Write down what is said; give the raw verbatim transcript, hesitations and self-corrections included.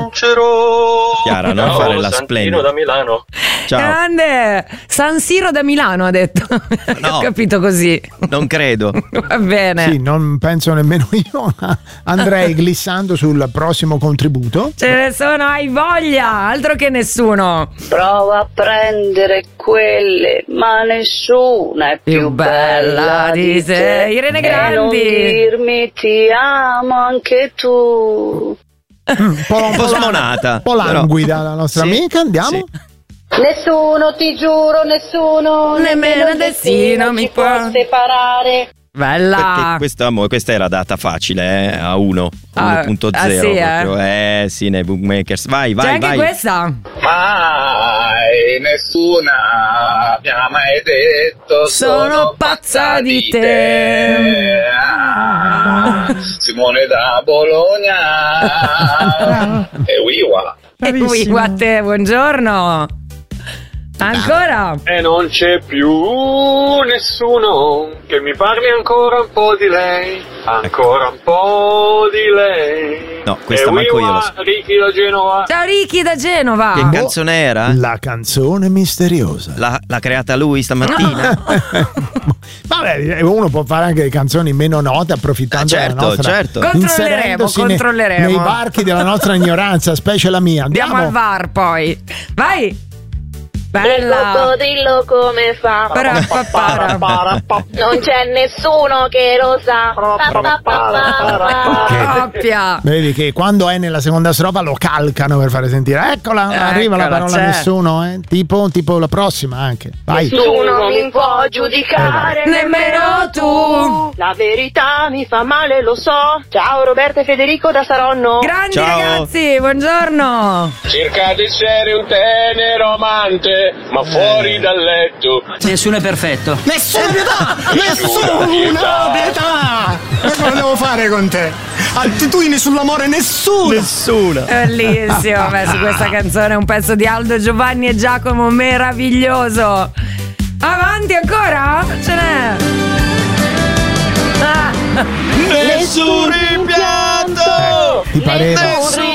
vincerò. Chiara, non Ciao, fare la Santino splendida. da Milano. Ciao. Grande San Siro da Milano, ha detto. No. Ho capito così. Non credo. Va bene. Sì, non penso nemmeno io. Andrei glissando sul prossimo contributo. Ce ne sono, hai voglia, altro che nessuno. Prova a prendere quelle, ma nessuna è più, Più bella di te. Irene E non Grandi. dirmi ti amo anche tu. Un po', Un po' smonata. un po' languida la nostra Sì, amica, andiamo. sì. Nessuno, ti giuro, nessuno, Nemmeno il destino mi ci può può separare. Perché Bella. questa, amore, questa era data facile, eh, a uno, Ah, uno punto zero. ah, sì, eh? proprio. Eh sì, nei bookmakers. Vai, C'è vai, anche vai. questa. Mai nessuna mi ha mai detto Sono pazza di te. Ah, Simone da Bologna e Wiwa. E qui a te, buongiorno. Ancora? E non c'è più nessuno che mi parli ancora un po' di lei, ancora un po' di lei. No, questa e manco io Wiwa, la so. Ricky da Genova. Ciao Ricky da Genova. Che canzone era? La canzone misteriosa. L'ha, l'ha creata lui stamattina? Vabbè, uno può fare anche canzoni meno note approfittando Ah, certo, della nostra certo. Controlleremo, inserendosi nei- controlleremo. nei varchi della nostra ignoranza, specie la mia. Andiamo Andiamo. al V A R poi. Vai. Il Bella. coccodrillo come fa? Para, pa, para. Non c'è nessuno che lo sa. Coppia. Vedi che quando è nella seconda strofa lo calcano per fare sentire. Eccola, arriva la Eccola, parola c'è. nessuno, eh? Tipo, tipo la prossima anche. Vai. Nessuno mi può giudicare, Nemmeno tu. La verità mi fa male, lo so. Ciao Roberto e Federico da Saronno. Grandi Ciao. ragazzi, buongiorno. Cerca di essere un tenero amante, ma fuori dal letto. Nessuno è perfetto. Nessuna pietà! Nessuna pietà! E cosa devo fare con te? Attitudine sull'amore, nessuna! Nessuna. Bellissimo. Beh, su questa canzone un pezzo di Aldo, Giovanni e Giacomo meraviglioso. Avanti ancora? Ce n'è. Ah. Nessun rimpianto. Ti pareva? Nessun